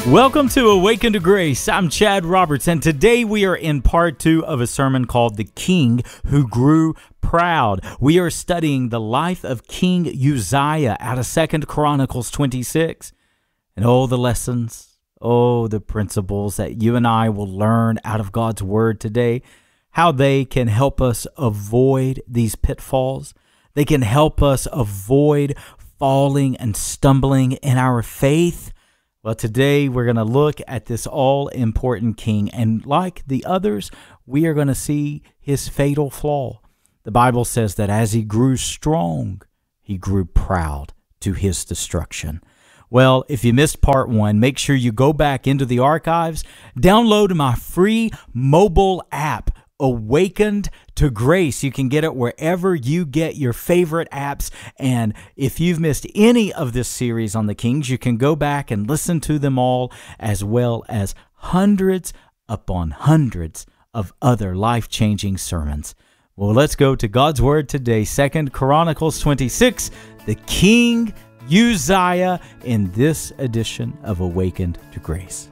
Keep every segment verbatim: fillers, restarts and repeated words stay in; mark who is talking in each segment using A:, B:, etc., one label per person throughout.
A: Welcome to Awaken to Grace. I'm Chad Roberts, and today we are in part two of a sermon called The King Who Grew Proud. We are studying the life of King Uzziah out of Second Chronicles twenty-six. And oh, the lessons, oh, the principles that you and I will learn out of God's Word today, how they can help us avoid these pitfalls. They can help us avoid falling and stumbling in our faith. Well, today we're going to look at this all-important king, and like the others, we are going to see his fatal flaw. The Bible says that as he grew strong, he grew proud to his destruction. Well, if you missed part one, make sure you go back into the archives, download my free mobile app, Awakened to Grace. You can get it wherever you get your favorite apps. And if you've missed any of this series on the Kings, you can go back and listen to them all, as well as hundreds upon hundreds of other life-changing sermons. Well, let's go to God's Word today, Second Chronicles twenty-six, the King Uzziah, in this edition of Awakened to Grace.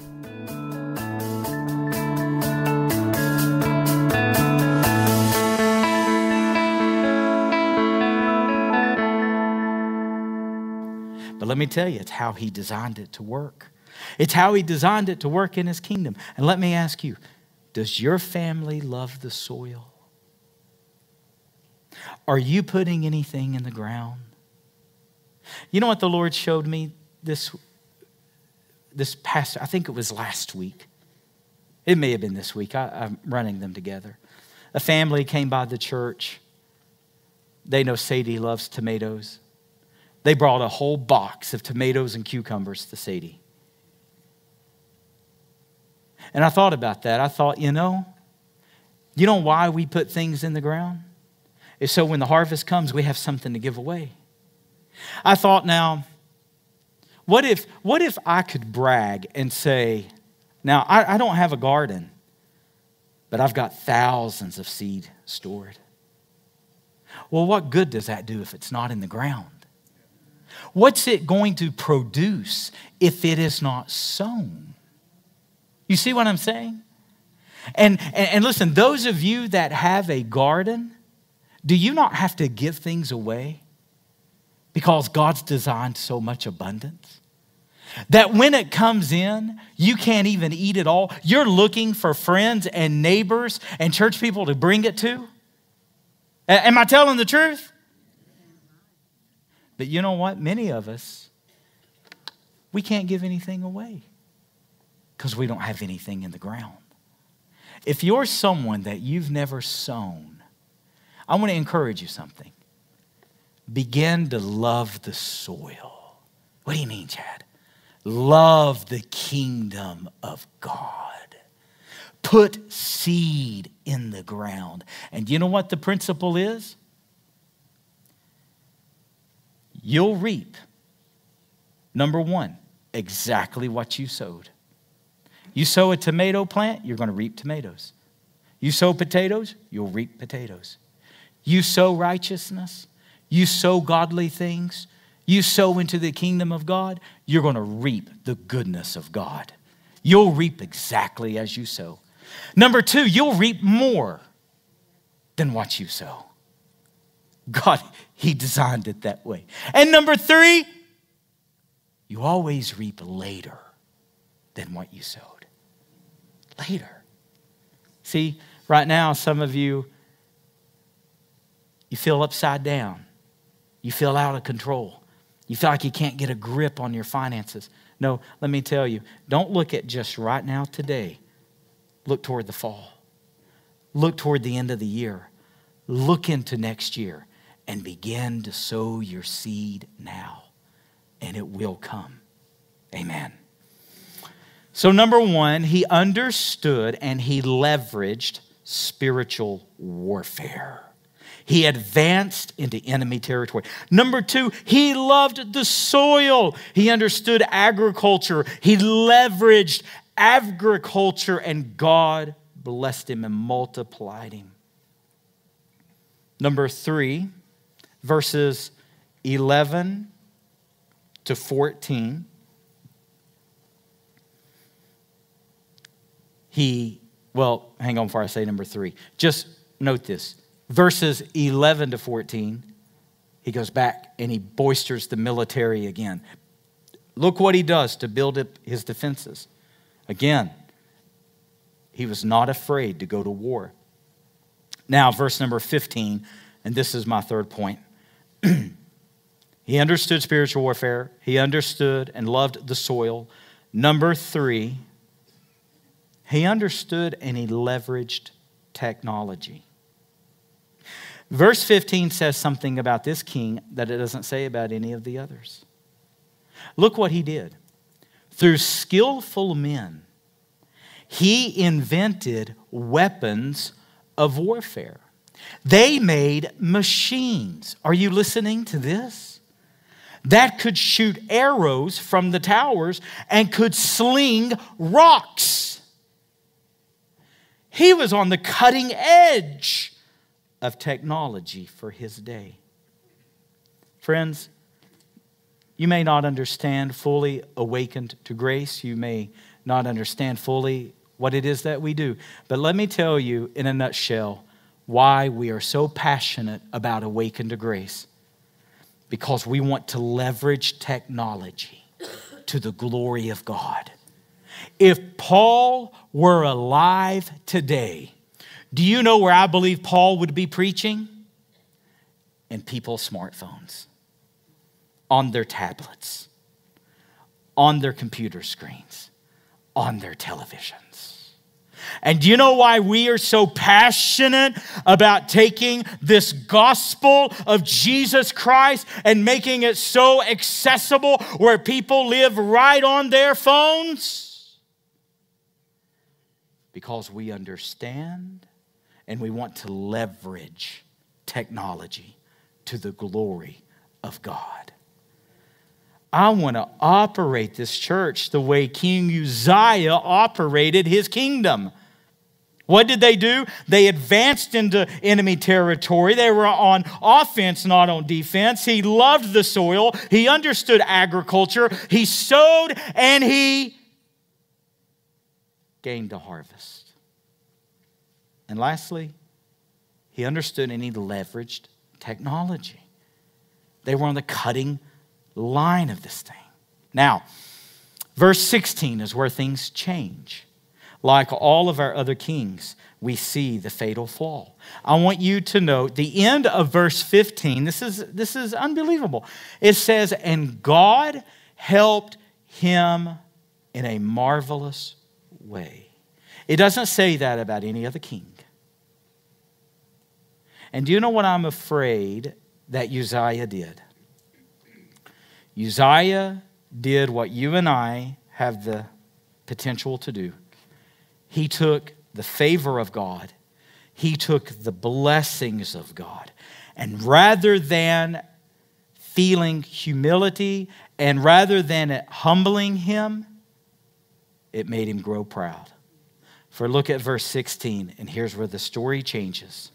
A: But let me tell you, it's how he designed it to work. It's how he designed it to work in his kingdom. And let me ask you, does your family love the soil? Are you putting anything in the ground? You know what the Lord showed me this, this past, I think it was last week. It may have been this week. I, I'm running them together. A family came by the church. They know Sadie loves tomatoes. They brought a whole box of tomatoes and cucumbers to Sadie. And I thought about that. I thought, you know, you know why we put things in the ground? It's so when the harvest comes, we have something to give away. I thought, now, what if, what if I could brag and say, now, I, I don't have a garden, but I've got thousands of seed stored. Well, what good does that do if it's not in the ground? What's it going to produce if it is not sown? You see what I'm saying? And, and, and listen, those of you that have a garden, do you not have to give things away? Because God's designed so much abundance that when it comes in, you can't even eat it all. You're looking for friends and neighbors and church people to bring it to. A- am I telling the truth? But you know what? Many of us, we can't give anything away because we don't have anything in the ground. If you're someone that you've never sown, I want to encourage you something. Begin to love the soil. What do you mean, Chad? Love the kingdom of God. Put seed in the ground. And you know what the principle is? You'll reap, number one, exactly what you sowed. You sow a tomato plant, you're going to reap tomatoes. You sow potatoes, you'll reap potatoes. You sow righteousness, you sow godly things, you sow into the kingdom of God, you're going to reap the goodness of God. You'll reap exactly as you sow. Number two, you'll reap more than what you sow. God, He designed it that way. And number three, you always reap later than what you sowed. Later. See, right now, some of you, you feel upside down. You feel out of control. You feel like you can't get a grip on your finances. No, let me tell you, don't look at just right now today. Look toward the fall. Look toward the end of the year. Look into next year. And begin to sow your seed now. And it will come. Amen. So number one, he understood and he leveraged spiritual warfare. He advanced into enemy territory. Number two, he loved the soil. He understood agriculture. He leveraged agriculture, and God blessed him and multiplied him. Number three, verses eleven to fourteen. he, well, hang on before I say number three. Just note this. Verses eleven to fourteen, he goes back and he boisters the military again. Look what he does to build up his defenses. Again, he was not afraid to go to war. Now, verse number fifteen, and this is my third point. He understood spiritual warfare. He understood and loved the soil. Number three, he understood and he leveraged technology. Verse fifteen says something about this king that it doesn't say about any of the others. Look what he did. Through skillful men, he invented weapons of warfare. They made machines. Are you listening to this? That could shoot arrows from the towers and could sling rocks. He was on the cutting edge of technology for his day. Friends, you may not understand fully awakened to grace. You may not understand fully what it is that we do. But let me tell you in a nutshell why we are so passionate about awakened to grace. Because we want to leverage technology to the glory of God. If Paul were alive today, do you know where I believe Paul would be preaching? In people's smartphones, on their tablets, on their computer screens, on their televisions. And do you know why we are so passionate about taking this gospel of Jesus Christ and making it so accessible where people live right on their phones? Because we understand and we want to leverage technology to the glory of God. I want to operate this church the way King Uzziah operated his kingdom. What did they do? They advanced into enemy territory. They were on offense, not on defense. He loved the soil. He understood agriculture. He sowed and he gained a harvest. And lastly, he understood and he leveraged technology. They were on the cutting line of this thing. Now, verse sixteen is where things change. Like all of our other kings, we see the fatal flaw. I want you to note the end of verse fifteen. This is, this is unbelievable. It says, and God helped him in a marvelous way. It doesn't say that about any other king. And do you know what I'm afraid that Uzziah did? Uzziah did what you and I have the potential to do. He took the favor of God. He took the blessings of God. And rather than feeling humility and rather than it humbling him, it made him grow proud. For look at verse sixteen, and here's where the story changes.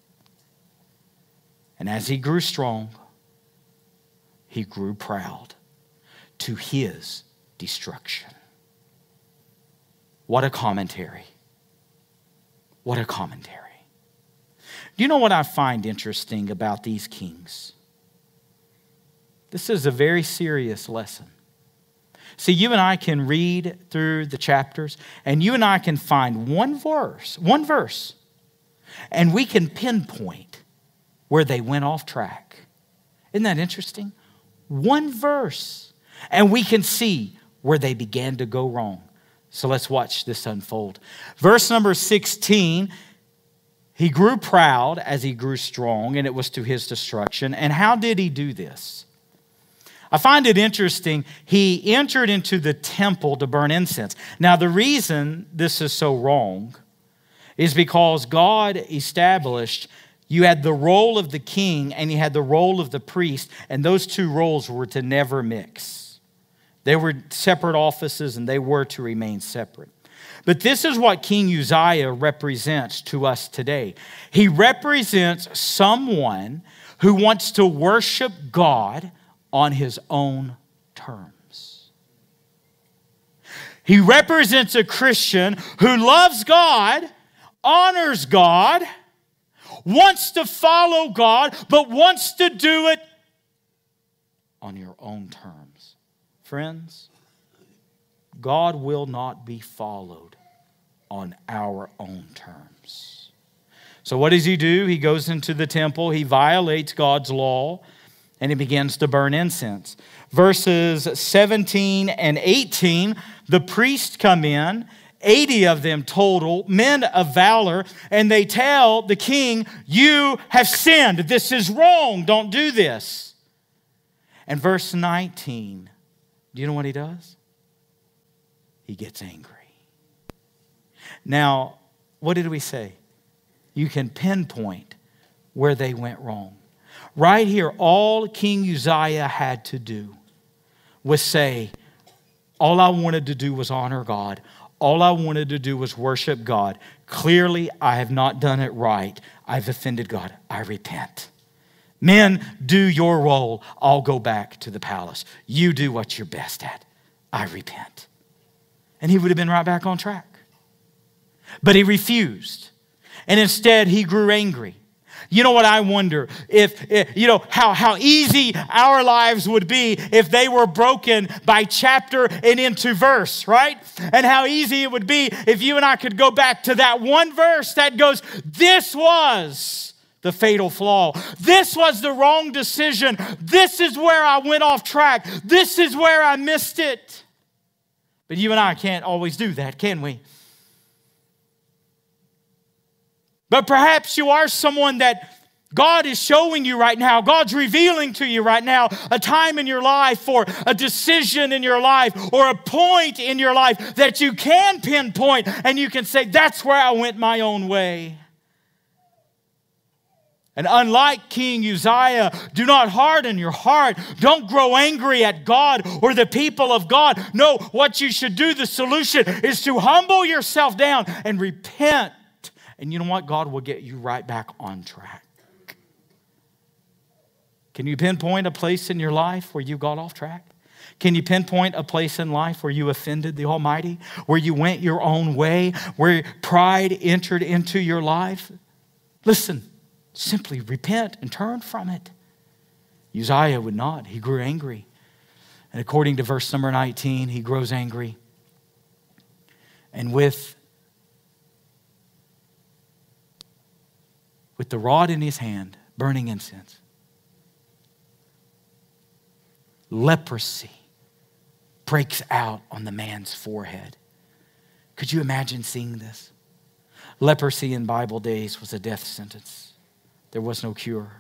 A: And as he grew strong, he grew proud to his destruction. What a commentary. What a commentary. Do you know what I find interesting about these kings? This is a very serious lesson. See, you and I can read through the chapters, and you and I can find one verse, one verse, and we can pinpoint where they went off track. Isn't that interesting? One verse, and we can see where they began to go wrong. So let's watch this unfold. Verse number sixteen, he grew proud as he grew strong, and it was to his destruction. And how did he do this? I find it interesting. He entered into the temple to burn incense. Now, the reason this is so wrong is because God established you had the role of the king and you had the role of the priest, and those two roles were to never mix. They were separate offices and they were to remain separate. But this is what King Uzziah represents to us today. He represents someone who wants to worship God on his own terms.
B: He represents a Christian who loves God, honors God, wants to follow God, but wants to do it on your own terms. Friends, God will not be followed on our own terms. So what does he do? He goes into the temple, he violates God's law, and he begins to burn incense. Verses seventeen and eighteen, the priests come in, eighty of them total, men of valor, and they tell the king, you have sinned. This is wrong. Don't do this. And verse nineteen, do you know what he does? He gets angry. Now, what did we say? You can pinpoint where they went wrong. Right here, all King Uzziah had to do was say, all I wanted to do was honor God. All I wanted to do was worship God. Clearly, I have not done it right. I've offended God. I repent. Men, do your role. I'll go back to the palace. You do what you're best at. I repent. And he would have been right back on track. But he refused. And instead, he grew angry. You know what I wonder? If, if you know, how, how easy our lives would be if they were broken by chapter and into verse, right? And how easy it would be if you and I could go back to that one verse that goes, this was the fatal flaw. This was the wrong decision. This is where I went off track. This is where I missed it. But you and I can't always do that, can we? But perhaps you are someone that God is showing you right now. God's revealing to you right now a time in your life or a decision in your life or a point in your life that you can pinpoint and you can say, that's where I went my own way. And unlike King Uzziah, do not harden your heart. Don't grow angry at God or the people of God. No, what you should do, the solution is to humble yourself down and repent. And you know what? God will get you right back on track. Can you pinpoint a place in your life where you got off track? Can you pinpoint a place in life where you offended the Almighty? Where you went your own way? Where pride entered into your life? Listen, simply repent and turn from it. Uzziah would not. He grew angry. And according to verse number nineteen, he grows angry. And with with the rod in his hand, burning incense, leprosy breaks out on the man's forehead. Could you imagine seeing this? Leprosy in Bible days was a death sentence. There was no cure.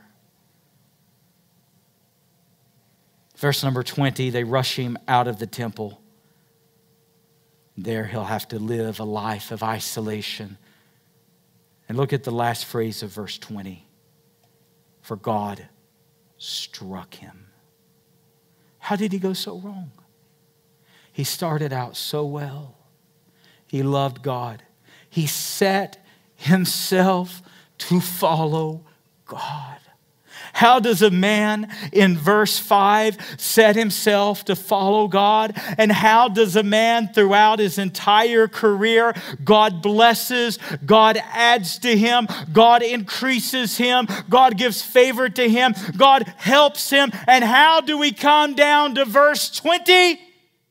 B: Verse number twenty, they rush him out of the temple. There he'll have to live a life of isolation. And look at the last phrase of verse twenty. For God struck him. How did he go so wrong? He started out so well. He loved God. He set himself to follow God. How does a man in verse five set himself to follow God? And how does a man throughout his entire career, God blesses, God adds to him, God increases him, God gives favor to him, God helps him. And how do we come down to verse twenty?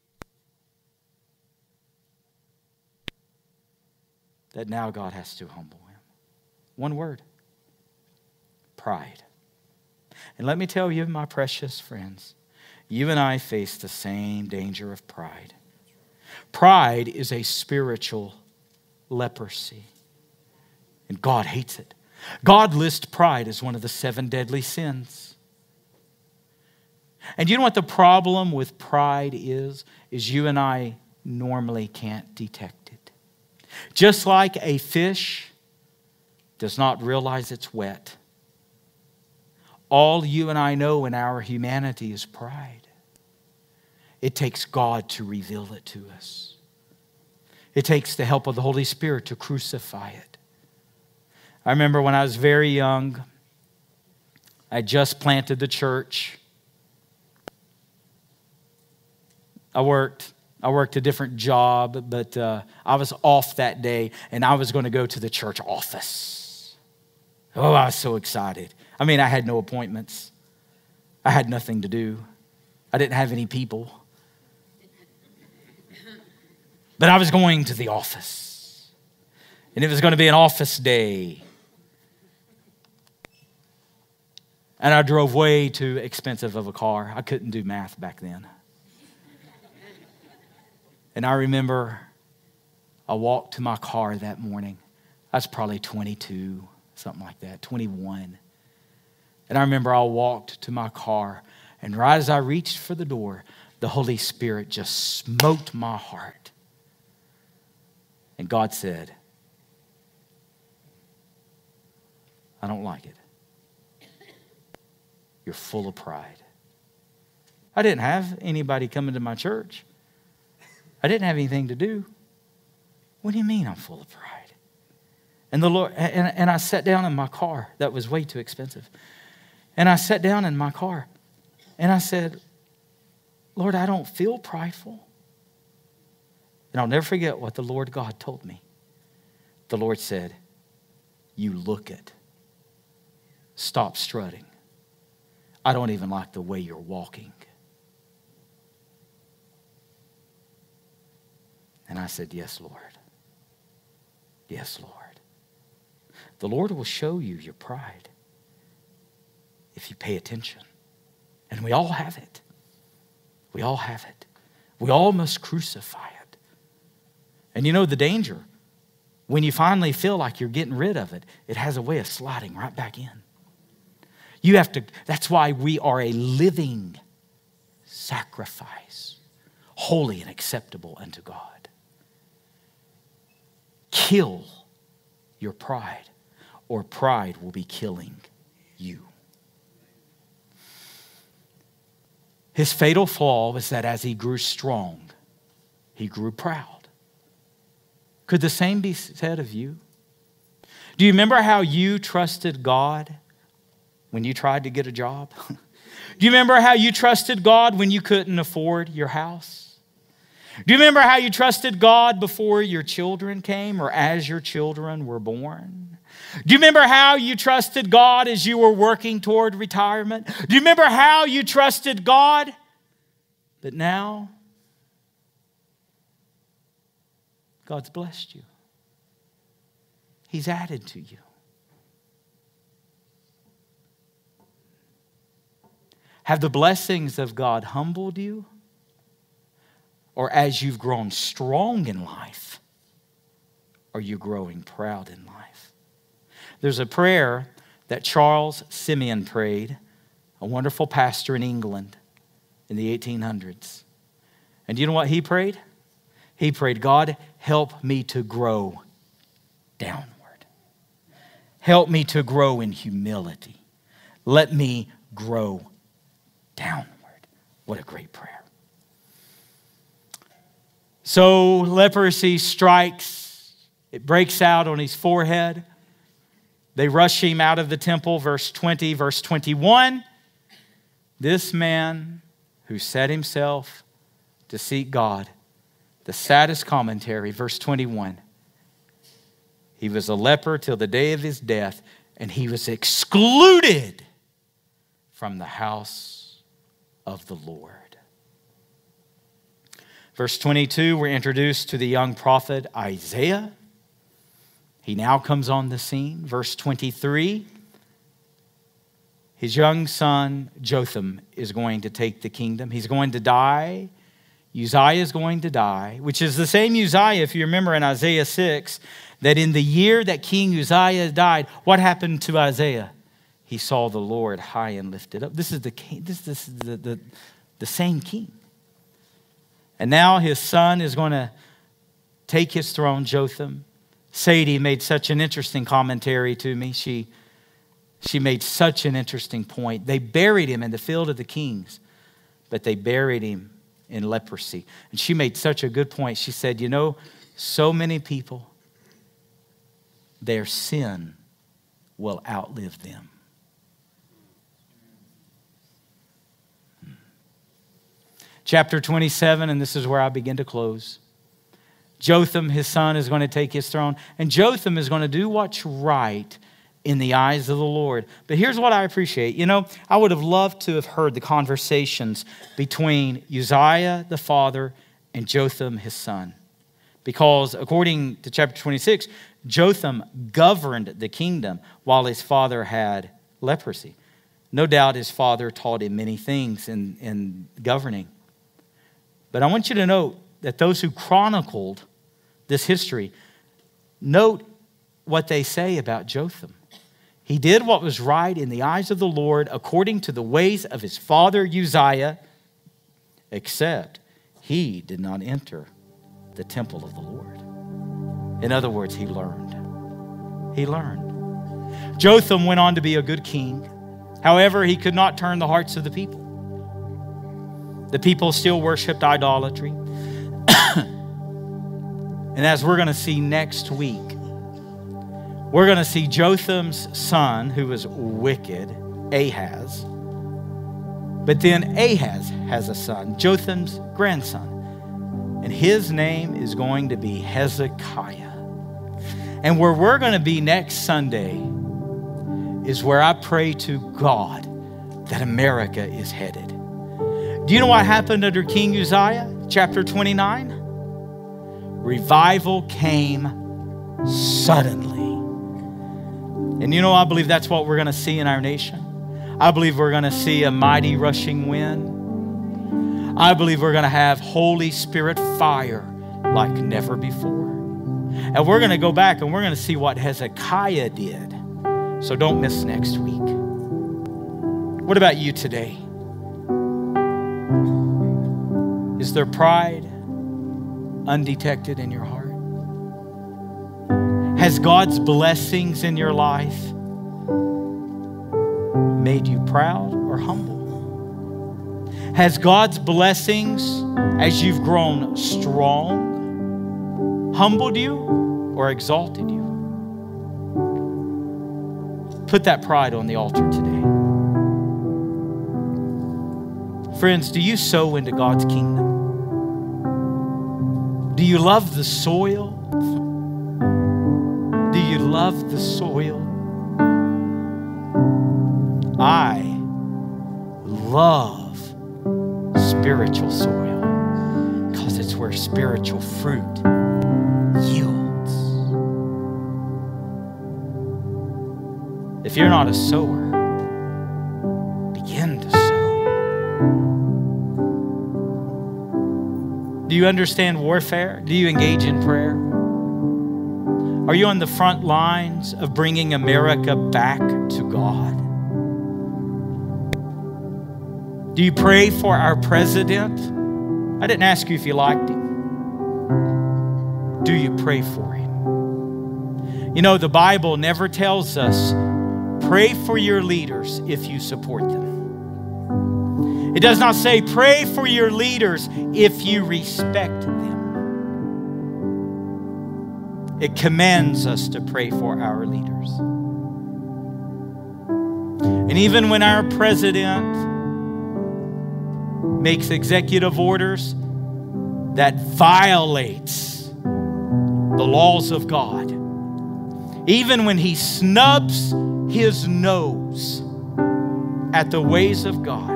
B: That now God has to humble him. One word. Pride. And let me tell you, my precious friends, you and I face the same danger of pride. Pride is a spiritual leprosy. And God hates it. God lists pride as one of the seven deadly sins. And you know what the problem with pride is? Is you and I normally can't detect it. Just like a fish does not realize it's wet. All you and I know in our humanity is pride. It takes God to reveal it to us. It takes the help of the Holy Spirit to crucify it. I remember when I was very young, I just planted the church. I worked I worked a different job, but uh, I was off that day, and I was going to go to the church office. Oh, I was so excited. I mean, I had no appointments. I had nothing to do. I didn't have any people. But I was going to the office, and it was going to be an office day. And I drove way too expensive of a car. I couldn't do math back then. And I remember I walked to my car that morning. I was probably twenty-two, something like that, twenty-one. And I remember I walked to my car, and right as I reached for the door, the Holy Spirit just smote my heart. And God said, I don't like it. You're full of pride. I didn't have anybody coming to my church. I didn't have anything to do. What do you mean I'm full of pride? And the Lord, and, and I sat down in my car. That was way too expensive. And I sat down in my car and I said, Lord, I don't feel prideful. And I'll never forget what the Lord God told me. The Lord said, you look it. Stop strutting. I don't even like the way you're walking. And I said, yes, Lord. Yes, Lord. The Lord will show you your pride if you pay attention. And we all have it. We all have it. We all must crucify it. And you know the danger? When you finally feel like you're getting rid of it, it has a way of sliding right back in. You have to, that's why we are a living sacrifice, holy and acceptable unto God. Kill your pride, or pride will be killing you. His fatal flaw was that as he grew strong, he grew proud. Could the same be said of you? Do you remember how you trusted God when you tried to get a job? Do you remember how you trusted God when you couldn't afford your house? Do you remember how you trusted God before your children came or as your children were born? Do you remember how you trusted God as you were working toward retirement? Do you remember how you trusted God? But now, God's blessed you. He's added to you. Have the blessings of God humbled you? Or as you've grown strong in life, are you growing proud in life? There's a prayer that Charles Simeon prayed, a wonderful pastor in England in the eighteen hundreds. And do you know what he prayed? He prayed, God, help me to grow downward. Help me to grow in humility. Let me grow downward. What a great prayer. So leprosy strikes. It breaks out on his forehead. They rush him out of the temple. Verse twenty, verse twenty-one. This man who set himself to seek God, the saddest commentary, verse twenty-one. He was a leper till the day of his death, and he was excluded from the house of the Lord. Verse twenty-two, we're introduced to the young prophet Isaiah. He now comes on the scene. Verse twenty-three, his young son Jotham is going to take the kingdom. He's going to die. Uzziah is going to die, which is the same Uzziah, if you remember in Isaiah six, that in the year that King Uzziah died, what happened to Isaiah? He saw the Lord high and lifted up. This is the king, this, this is the, the, the same king. And now his son is going to take his throne, Jotham. Sadie made such an interesting commentary to me. She, she made such an interesting point. They buried him in the field of the kings, but they buried him in leprosy. And she made such a good point. She said, you know, so many people, their sin will outlive them. Chapter twenty-seven, and this is where I begin to close. Jotham, his son, is going to take his throne. And Jotham is going to do what's right in the eyes of the Lord. But here's what I appreciate. You know, I would have loved to have heard the conversations between Uzziah, the father, and Jotham, his son. Because according to chapter twenty-six, Jotham governed the kingdom while his father had leprosy. No doubt his father taught him many things in, in governing. But I want you to note that those who chronicled this history, note what they say about Jotham. He did what was right in the eyes of the Lord according to the ways of his father Uzziah, except he did not enter the temple of the Lord. In other words, he learned. He learned. Jotham went on to be a good king. However, he could not turn the hearts of the people. The people still worshiped idolatry. And as we're going to see next week, we're going to see Jotham's son, who was wicked, Ahaz. But then Ahaz has a son, Jotham's grandson. And his name is going to be Hezekiah. And where we're going to be next Sunday is where I pray to God that America is headed. Do you know what happened under King Uzziah? Chapter twenty-nine. Revival came suddenly. And you know, I believe that's what we're going to see in our nation. I believe we're going to see a mighty rushing wind. I believe we're going to have Holy Spirit fire like never before. And we're going to go back and we're going to see what Hezekiah did. So don't miss next week. What about you today? Is there pride undetected in your heart? Has God's blessings in your life made you proud or humble? Has God's blessings, as you've grown strong, humbled you or exalted you? Put that pride on the altar today. Friends, do you sow into God's kingdom? Do you love the soil? Do you love the soil? I love spiritual soil because it's where spiritual fruit yields. If you're not a sower, begin to sow. Do you understand warfare? Do you engage in prayer? Are you on the front lines of bringing America back to God? Do you pray for our president? I didn't ask you if you liked him. Do you pray for him? You know, the Bible never tells us, pray for your leaders if you support them. It does not say, pray for your leaders if you respect them. It commands us to pray for our leaders. And even when our president makes executive orders that violates the laws of God, even when he snubs his nose at the ways of God,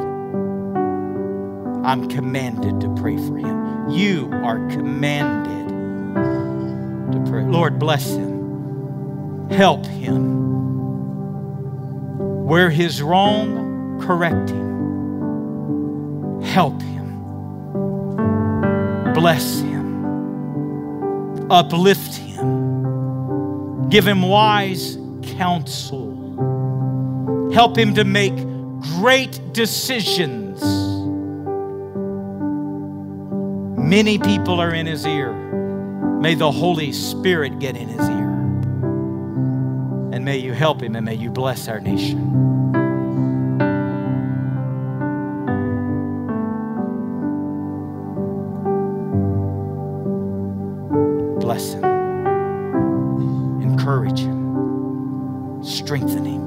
B: I'm commanded to pray for him. You are commanded to pray. Lord, bless him. Help him. Where he's wrong, correct him. Help him. Bless him. Uplift him. Give him wise counsel. Help him to make great decisions. Many people are in his ear. May the Holy Spirit get in his ear. And may you help him and may you bless our nation. Bless him. Encourage him. Strengthen him.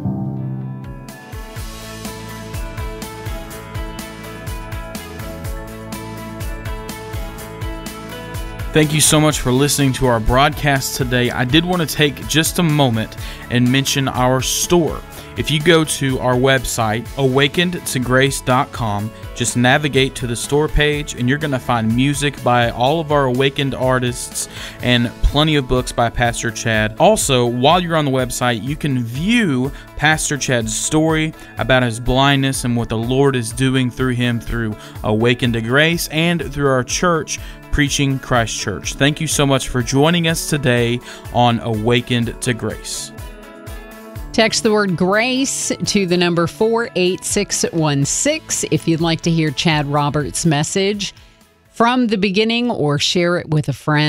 C: Thank you so much for listening to our broadcast today. I did want to take just a moment and mention our store. If you go to our website, awakened to grace dot com, just navigate to the store page and you're going to find music by all of our Awakened artists and plenty of books by Pastor Chad. Also, while you're on the website, you can view Pastor Chad's story about his blindness and what the Lord is doing through him through Awakened to Grace and through our church, Preaching Christ Church. Thank you so much for joining us today on Awakened to Grace.
D: Text the word GRACE to the number four eight six one six if you'd like to hear Chad Roberts' message from the beginning or share it with a friend.